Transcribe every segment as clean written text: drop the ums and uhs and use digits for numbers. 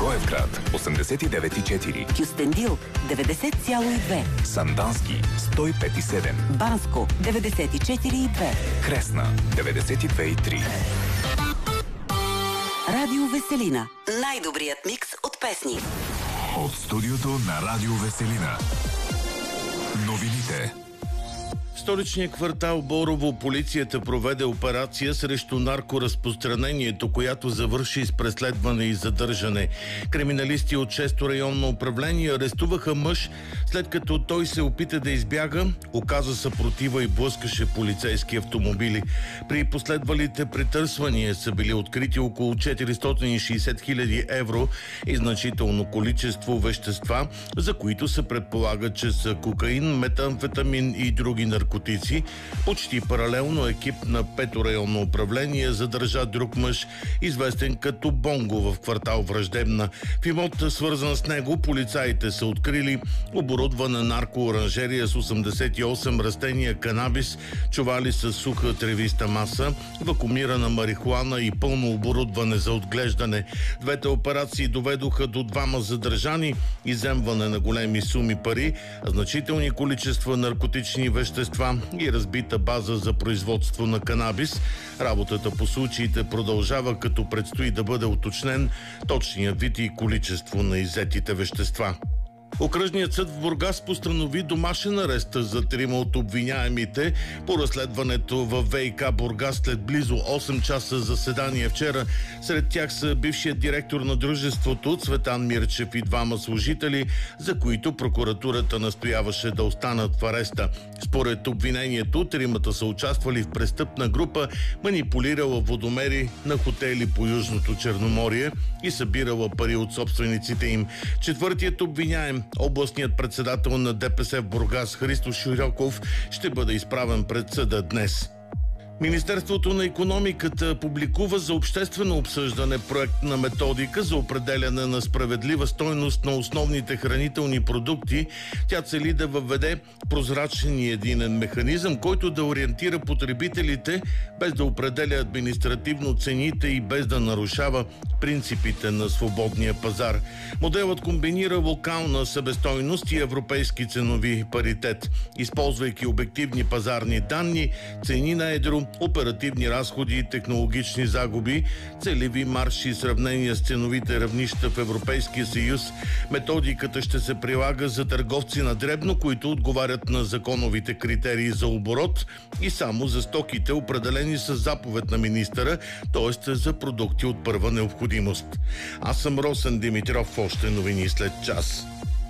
Благоевград 89,4, Кюстендил 90,2, Сандански 105,7, Банско 94,2, Кресна 92,3. Радио Веселина. Най-добрият микс от песни. От студиото на Радио Веселина. Новините. В столичния квартал Борово полицията проведе операция срещу наркоразпространението, която завърши с преследване и задържане. Криминалисти от 6-то районно управление арестуваха мъж, след като той се опита да избяга, оказа съпротива и блъскаше полицейски автомобили. При последвалите претърсвания са били открити около 460 хиляди евро и значително количество вещества, за които се предполага, че са кокаин, метамфетамин и други наркотици. Почти паралелно екип на 5-то районно управление задържа друг мъж, известен като Бонго, в квартал Враждебна. В имот, свързан с него, полицаите са открили оборудвана наркооранжерия с 88 растения канабис, чували с суха тревиста маса, вакуумирана марихуана и пълно оборудване за отглеждане. Двете операции доведоха до 2 задържани, изземване на големи суми пари, значителни количества наркотични вещества и разбита база за производство на канабис. Работата по случаите продължава, като предстои да бъде уточнен точният вид и количество на иззетите вещества. Окръжният съд в Бургас постанови домашен арест за 3 от обвиняемите по разследването в ВиК Бургас след близо 8 часа заседание вчера. Сред тях са бившият директор на дружеството Цветан Мирчев и 2 служители, за които прокуратурата настояваше да останат в ареста. Според обвинението, 3 са участвали в престъпна група, манипулирала водомери на хотели по Южното Черноморие и събирала пари от собствениците им. Четвъртият обвиняем, областният председател на ДПС в Бургас Христо Широков, ще бъде изправен пред съда днес. Министерството на икономиката публикува за обществено обсъждане проект на методика за определяне на справедлива стойност на основните хранителни продукти. Тя цели да въведе прозрачен и единен механизъм, който да ориентира потребителите, без да определя административно цените и без да нарушава принципите на свободния пазар. Моделът комбинира локална себестойност и европейски ценови паритет, използвайки обективни пазарни данни, цени на едро, оперативни разходи и технологични загуби, целеви марши и сравнения с ценовите равнища в Европейския съюз. Методиката ще се прилага за търговци на дребно, които отговарят на законовите критерии за оборот, и само за стоките, определени с заповед на министъра, т.е. за продукти от първа необходимост. Аз съм Росен Димитров, още новини след час.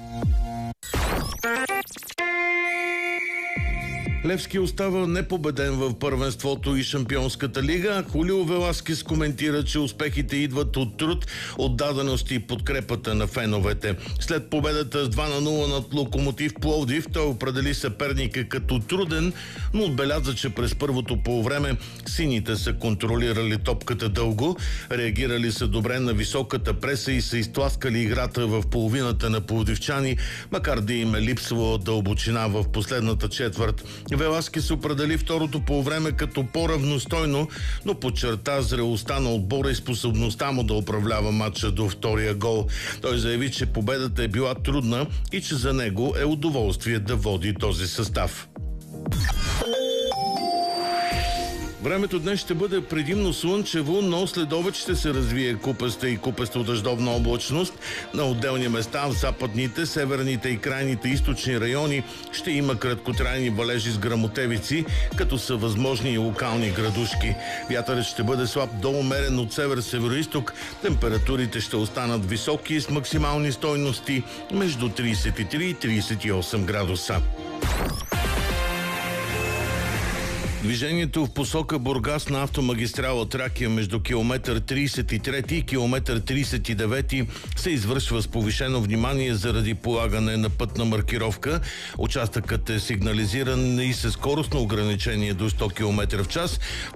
Левски остава непобеден в първенството и Шампионската лига. Хулио Веласкес коментира, че успехите идват от труд, отдаденост и подкрепата на феновете. След победата с 2-0 над Локомотив Пловдив, той определи съперника като труден, но отбеляза, че през първото полувреме сините са контролирали топката дълго, реагирали са добре на високата преса и са изтласкали играта в половината на пловдивчани, макар да им е липсвала дълбочина в последната четвърт. Веласкес определи второто полувреме като по-равностойно, но подчерта зрелостта на отбора и способността му да управлява матча до втория гол. Той заяви, че победата е била трудна и че за него е удоволствие да води този състав. Времето днес ще бъде предимно слънчево, но след обед ще се развие купеста и купесто-дъждовна облачност. На отделни места в западните, северните и крайните източни райони ще има краткотрайни валежи с гръмотевици, като са възможни и локални градушки. Вятърът ще бъде слаб до умерен от север-североизток. Температурите ще останат високи с максимални стойности между 33 и 38 градуса. Движението в посока Бургас на автомагистрала Тракия между километър 33 и километър 39 се извършва с повишено внимание заради полагане на пътна маркировка. Участъкът е сигнализиран и със скоростно ограничение до 100 км в час.